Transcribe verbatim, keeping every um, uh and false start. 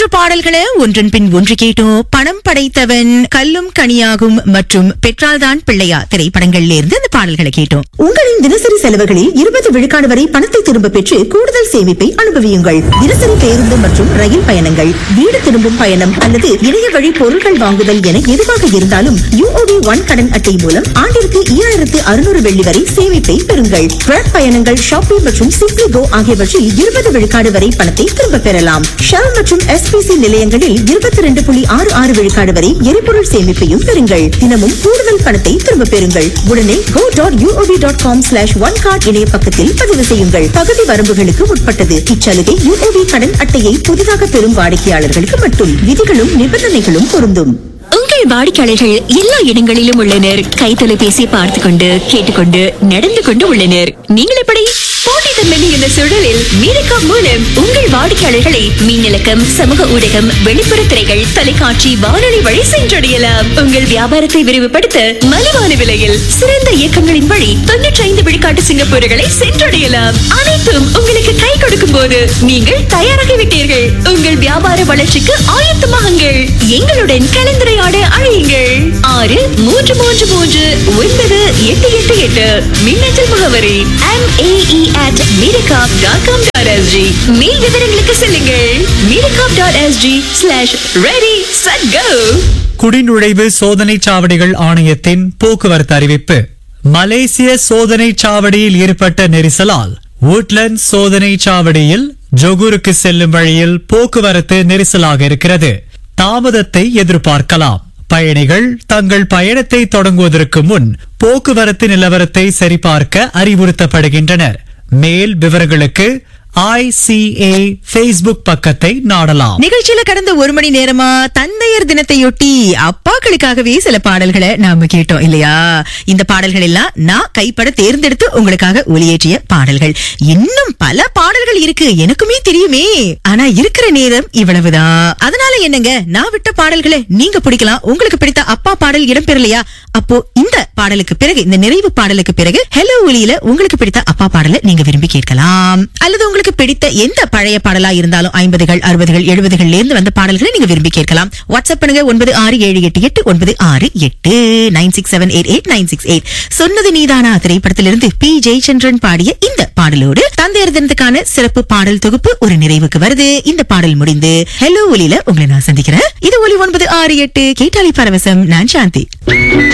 மூன்று பாடல்களை ஒன்றன் பின் ஒன்று கேட்டோம். பணம் படைத்தவன், கல்லும் கனியாகும் மற்றும் பெற்றால்தான் பிள்ளையா திரைப்படங்கள்ல இருந்து அந்த பாடல்களை கேட்டோம். உங்களின் தினசரி செலவுகளில் இருபது விழுக்காடு வரை பணத்தை திரும்ப பெற்று கூடுதல் சேமிப்பை அனுபவியுங்கள். தினசரி பேருந்து மற்றும் ரயில் பயணங்கள், வீடு திரும்பும் பயணம் அல்லது இணைய வழி பொருட்கள் வாங்குதல் என எதுவாக இருந்தாலும் யூஓபி ஒன் கடன் அட்டை மூலம் ஆண்டிற்கு ஈராயிரத்து அறுநூறு வெள்ளி வரை சேமிப்பை பெறுங்கள். ட்ராக் பயணங்கள், ஷாப்பிங் மற்றும் சிப்ளி கோ ஆகியவற்றில் இருபது விழுக்காடு வரை பணத்தை திரும்ப பெறலாம். ஷெல் மற்றும் எஸ்பிசி நிலையங்களில் இருபத்தி இரண்டு புள்ளி ஆறு ஆறு விழுக்காடு வரை எரிபொருள் சேமிப்பையும் பெறுங்கள். தினமும் கூடுதல் பணத்தை திரும்ப பெறுங்கள். உடனே go dot UOB dot com slash one card இணைய பக்கத்தில் பதிவு செய்யுங்கள். பகுதி வரம்புகளுக்கு உட்பட்டது. இச்சலுகை யூஓபி கடன் அட்டையை புதிதாக பெறும் வாடிக்கையாளர்களுக்கு மட்டும். விதிகளும் நிபந்தனைகளும் பொருந்தும். உங்கள் வாடிக்கையாளர்கள் எல்லா இடங்களிலும் உள்ளனர். கைத்தொலைபேசியை பார்த்து கொண்டு, கேட்டுக்கொண்டு, நடந்து கொண்டு உள்ளனர். நீங்கள் எப்படி? போட்டித்தன்மை இந்த சூழலில் மீரக்கா மூலம் உங்கள் வாடிக்கையாளர்களை மின்னலக்கம், சமூக ஊடகம், வெளிப்புற திரைகள், தொலைக்காட்சி, வானொலி வழி சென்றடையலாம். உங்கள் வியாபாரத்தை விரிவுபடுத்த மலிவான விலையில் சிறந்த இயக்கங்களின் வழி தொன்னூற்றி ஐந்து விழுக்காட்டு சிங்கப்பூர்களை சென்றடையலாம். அனைத்தும் உங்களுக்கு கை கொடுக்கும் போது நீங்கள் தயாராகிவிட்டீர்கள். உங்கள் வியாபார வளர்ச்சிக்கு ஆயத்தமாகுங்கள். எங்களுடன் கலந்துரையாட அழையுங்கள். ஆறு மூன்று மூன்று மூன்று ஒன்பது எட்டு எட்டு எட்டு. மின்னஞ்சல் முகவரி M A E at மீரக்காப் dot com dot SG. மேல் விவரங்களுக்கு செல்லுங்கள். மீரக்காப் dot SG slash ready set go. குடிநுழைவு சோதனை சாவடிகள் ஆணையத்தின் போக்குவரத்து அறிவிப்பு. மலேசிய சோதனை சாவடியில் ஏற்பட்ட நெரிசலால் woodland சோதனை சாவடியில் ஜொகூருக்கு செல்லும் வழியில் போக்குவரத்து நெரிசலாக இருக்கிறது. தாமதத்தை எதிர்பார்க்கலாம். பயணிகள் தங்கள் பயணத்தை தொடங்குவதற்கு முன் போக்குவரத்து நிலவரத்தை சரிபார்க்க அறிவுறுத்தப்படுகின்றனர். மேல் விவரங்களுக்கு ஐ சி ஏ Facebook பக்கத்தை நாடலாம். நிகழ்ச்சியில கடந்த ஒரு மணி நேரமா தந்தையர் தினத்தையொட்டி அப்பாக்களுக்காகவே சில பாடல்களை நாம கேட்டோம் இல்லையா? இந்த பாடல்கள் எல்லாம் நான் கைப்பட தேர்ந்தெடுத்து உங்களுக்காக ஒலியேற்றிய பாடல்கள். இன்னும் பல பாடல்கள் இருக்கு, எனக்குமே தெரியுமே. ஆனா இருக்கிற நேரம் இவ்வளவுதான். அதனால என்னங்க, நான் விட்ட பாடல்களை நீங்க பிடிக்கலாம். உங்களுக்கு பிடித்த அப்பா பாடல் இடம்பெறலையா? அப்போ இந்த பாடலுக்கு பிறகு, இந்த நிறைவு பாடலுக்கு பிறகு ஹலோ ஒலியில உங்களுக்கு பிடித்த அப்பா பாடலை நீங்க விரும்பி கேட்கலாம். அல்லது உங்களுக்கு பிடித்த எந்த பழைய பாடலா இருந்தாலும் ஐம்பதுகள், அறுபதுகள், எழுபதுகள்ல இருந்து வந்த பாடல்களை நீங்க விரும்பி கேட்கலாம். வாட்ஸ்அப் பண்ணுங்க ஒன்பது ஆறு ஏழு எட்டு எட்டு ஒன்பது ஆறு எட்டு nine six seven eight eight nine six eight. சொன்னது நீதானா திரைப்படத்திலிருந்து பி ஜெயச்சந்திரன் பாடிய இந்த பாடலோடு தந்தையர் தினத்துக்கான சிறப்பு பாடல் தொகுப்பு ஒரு நிறைவுக்கு வருது. இந்த பாடல் முடிந்து ஹலோ ஒலியில உங்களை நான் சந்திக்கிறேன். இது ஒலி ஒன்பது ஆறு எட்டு கேட்டாலி பரவசம். நான் சாந்தி.